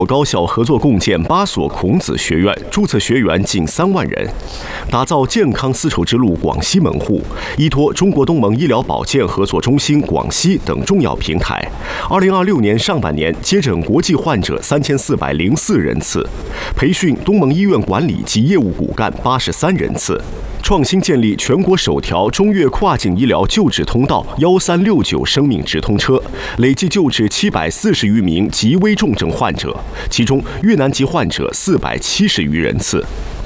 高校合作共建8所孔子学院，注册学员近3万人，打造健康丝绸之路广西门户，依托中国东盟医疗保健合作中心广西等重要平台，2026年上半年接诊国际患者3404人次，培训东盟医院管理及业务骨干83人次。创新建立全国首条中越跨境医疗救治通道1369生命直通车，累计救治740余名极危重症患者，其中越南籍患者470余人次。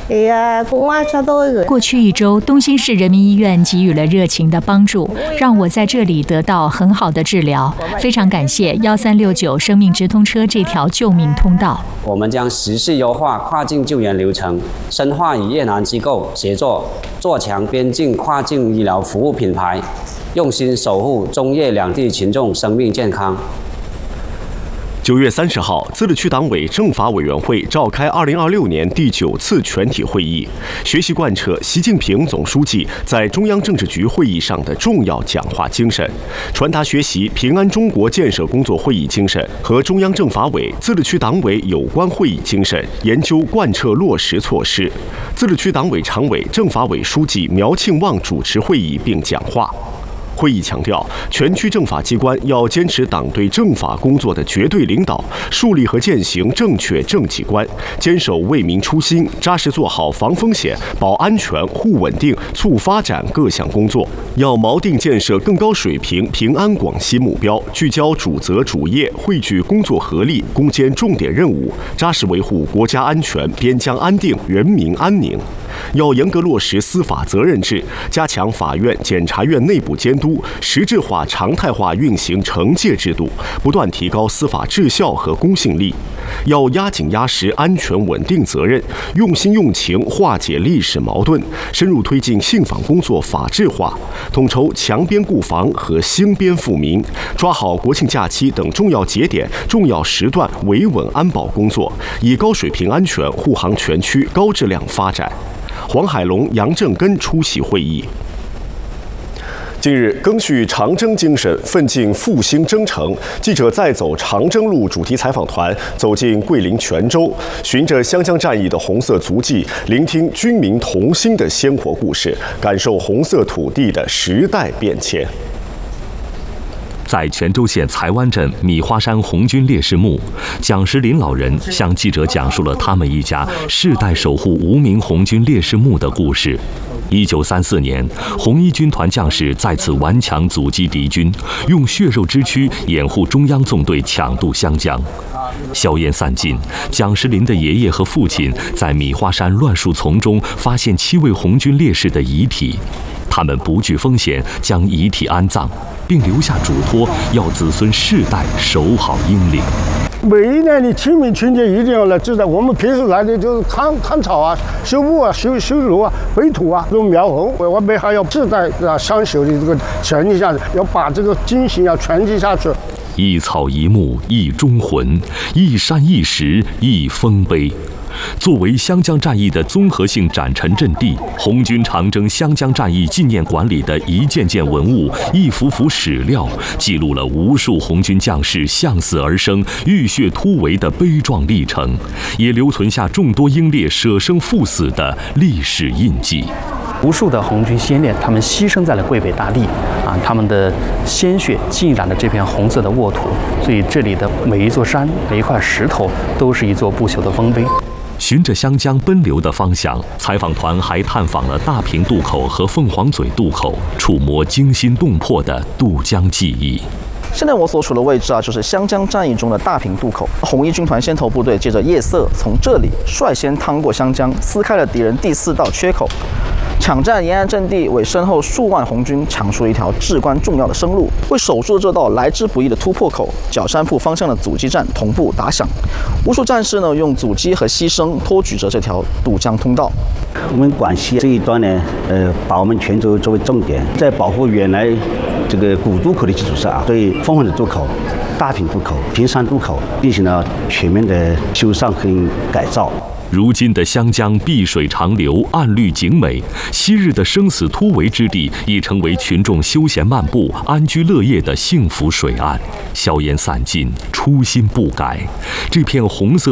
过去1周，东兴市人民医院给予了热情的帮助，让我在这里得到很好的治疗。非常感谢1369生命直通车这条救命通道。 我们将持续优化跨境救援流程，深化与越南机构协作，做强边境跨境医疗服务品牌，用心守护中越两地群众生命健康。 9月30号，自治区党委政法委员会召开2026年第9次全体会议，学习贯彻习近平总书记在中央政治局会议上的重要讲话精神，传达学习平安中国建设工作会议精神和中央政法委、自治区党委有关会议精神，研究贯彻落实措施。自治区党委常委、政法委书记苗庆旺主持会议并讲话。会议强调，全区政法机关要坚持党对政法工作的绝对领导，树立和践行正确政绩观，坚守为民初心，扎实做好防风险、保安全、护稳定、促发展各项工作。要锚定建设更高水平平安广西目标，聚焦主责主业，汇聚工作合力，攻坚重点任务，扎实维护国家安全、边疆安定、人民安宁。要严格落实司法责任制，加强法院、检察院内部监督，实质化、常态化运行惩戒制度，不断提高司法质效和公信力。要压紧压实安全稳定责任，用心用情化解历史矛盾，深入推进信访工作法治化，统筹强边固防和兴边富民，抓好国庆假期等重要节点、重要时段维稳安保工作，以高水平安全护航全区高质量发展。黄海龙、杨正根出席会议。近日，赓续长征精神，奋进复兴征程，记者再走长征路主题采访团走进桂林泉州，循着湘江战役的红色足迹，聆听军民同心的鲜活故事，感受红色土地的时代变迁。 在泉州县才湾镇米花山红军烈士墓，蒋时林老人向记者讲述了他们一家世代守护无名红军烈士墓的故事。1934年，红一军团将士在此顽强阻击敌军，用血肉之躯掩护中央纵队抢渡湘江。硝烟散尽，蒋时林的爷爷和父亲在米花山乱树丛中发现7位红军烈士的遗体，他们不惧风险将遗体安葬，并留下嘱托，要子孙世代守好英灵。 每一年的清明春节一定要来知道，我们平时来的就是砍草啊、修木啊、修路啊、围土啊，这种苗红，我们还要世代相守的这个传递下去，要把这个精神要传递下去。 一草一木一忠魂，一山一石一丰碑。作为湘江战役的综合性展陈阵地，红军长征湘江战役纪念馆里的一件件文物、一幅幅史料，记录了无数红军将士向死而生、浴血突围的悲壮历程，也留存下众多英烈舍生赴死的历史印记。 无数的红军先烈，他们牺牲在了桂北大地，他们的鲜血浸染了这片红色的沃土，所以这里的每一座山、每一块石头，都是一座不朽的丰碑。 循着湘江奔流的方向，采访团还探访了大坪渡口和凤凰嘴渡口，触摸惊心动魄的渡江记忆。 现在我所处的位置就是湘江战役中的大坪渡口。红一军团先头部队借着夜色，从这里率先趟过湘江，撕开了敌人第4道缺口，抢占沿岸阵地，为身后数万红军抢出了一条至关重要的生路，为守住这道来之不易的突破口，角山铺方向的阻击战同步打响。无数战士用阻击和牺牲托举着这条渡江通道。 我们广西这一端呢，把我们泉州作为重点，在保护原来这个古渡口的基础上对凤凰嘴渡口、大坪渡口、坪山渡口进行了全面的修缮和改造。 如今的湘江碧水长流，岸绿景美，昔日的生死突围之地已成为群众休闲漫步、安居乐业的幸福水岸。硝烟散尽，初心不改，这片红色